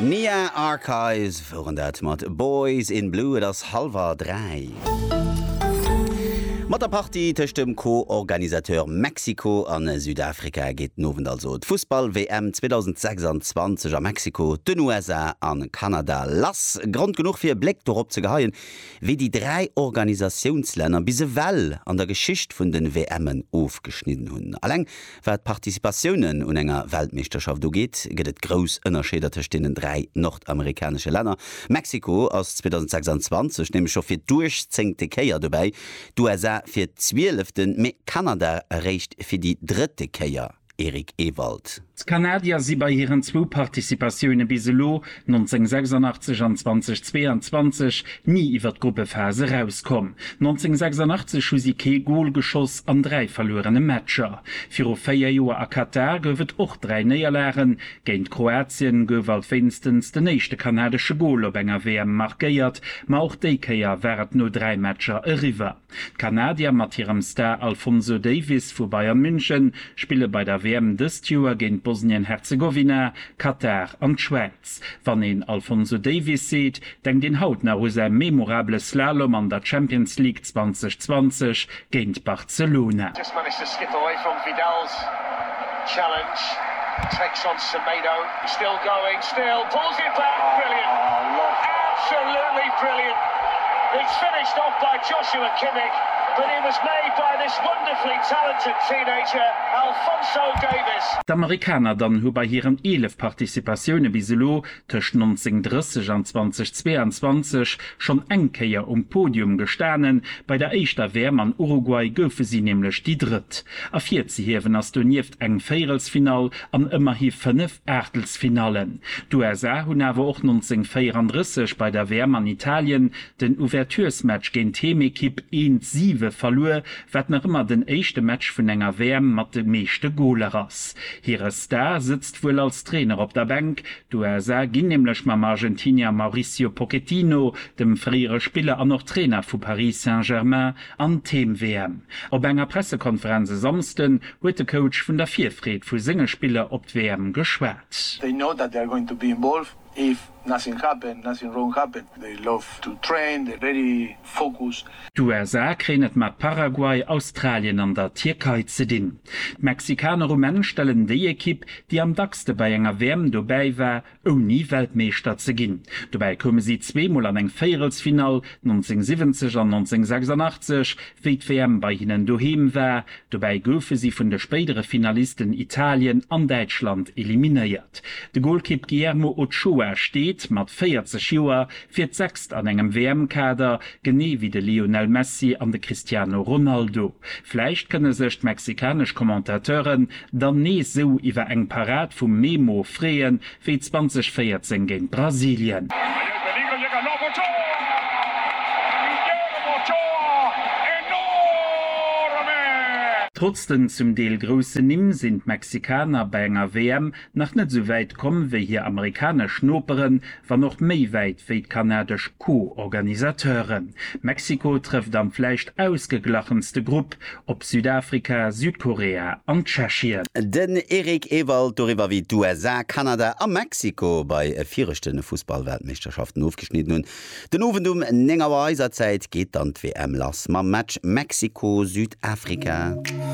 Nia Archives führen dat mat Boys in Blue das halber 3. Mat der Party tech dem Co-Organisateur Mexiko an Südafrika geht nowen also d Fußball-WM 2026 a Mexiko, den USA an Kanada. Lass Grund genug fir Blick dorop ze geheien, wie die 3 Organisationsländer bise well an der Geschicht vun den WMen aufgeschnitten hunn. Alleng wer Partizipationen un enger Weltmeisterschaft do geht et gros ënnerscheder tech den 3 nordamerikanische Länder. Mexiko aus 2026 nämlich schon fir durchzingte Keier dabei, du fir 12. mit Kanada erreicht fir die 3. Keier. Erik Ewald. Kanadier sie bei ihren 2 Partizipationen biselo 1986 an 2022 nie iwwer Gruppephase rauskom. 1986 schu sie ke Goalgeschoss an 3 verlorene Matcher. Für 4 Joer a Katar gowet och 3 Neierlären. Géint Kroatien gowald wenigstens de nächste kanadische Goal op enger WM markiert, ma auch Dekeier wäret no 3 Matcher arriver. Kanadier mat ihrem Star Alfonso Davies vu Bayern München spiele bei der WM des Jahr gegen Bosnien-Herzegowina, Katar und Schweiz. Wann ihn Alfonso Davies sieht, denkt den Haut nach sein memorables Slalom an der Champions League 2020 gegen Barcelona. Just managed to skip away from Vidal's challenge. Takes on Semedo. Still going, still pulls it back. Brilliant. Absolutely brilliant. It's finished off by Joshua Kimmich, but it was made by this wonderfully talented teenager, Alfonso Davies. Die Amerikaner dann hu bei ihren 11 Partizipationen biselo zwischen 1930 und 2022 schon engkeier Podium gestanden. Bei der ersten WM an Uruguay goufe sie nämlich die 3. A 40 hewen as du nieft eng Feierelsfinal an immerhin 5 Achtelfinalen. Die USA hun awer auch 1934 bei der WM an Italien den Ouverturesmatch gegen Team-Equipe 1-7 verlor, wat noch immer den erste Match vun enger WM mat de meeschte Goleras. Ihre Star sitzt wohl als Trainer op der Bank. Du ginn nämlich ma Argentinier Mauricio Pochettino, dem frühere Spieler an noch Trainer vu Paris Saint-Germain an Team-WM. Op enger Pressekonferenze samsten huet de Coach vun der Vierfried vu Singespieler op WM geschwert. They know that they are going to be involved. If nothing happened, nothing wrong happened. They love to train, they're very focused. Die USA krenet mat Paraguay, Australien an der Türkei ze din. Mexikaner Rumänen stellen die Equipe, die am dachste bei enger WM dabei war, nie Weltmeister ze ginn. Dabei komme sie 2-mal an eng Feierelsfinal 1970 und 1986, wie die WM bei ihnen daheim war. Dabei goufe sie von der späteren Finalisten Italien an Deutschland eliminiert. De Goalkeeper Guillermo Ochoa steht mat 40 Joer fir d'6 an engem WM-Kader, genie wie de Lionel Messi an de Cristiano Ronaldo. Vielleicht könne sech mexikanisch Kommentateuren dann nie so iwwer eng Parat vum Memo freeen wie 2014 gegen Brasilien. Trotzdem zum Deel große Nimm sind Mexikaner bei enger WM nach net so weit kommen wie hier Amerikaner schnoperen, war noch méi weit wie kanadisch Co-Organisateuren. Mexiko trifft am vielleicht ausgeglachenste Gruppe op Südafrika, Südkorea und Tschechien. Den Erik Ewald darüber wie die USA, Kanada a Mexiko bei 4. Fußball-Weltmeisterschaften aufgeschnitten hun. Den Ovendum enger Eiserzeit geht dann die WM lass ma Match Mexiko Südafrika.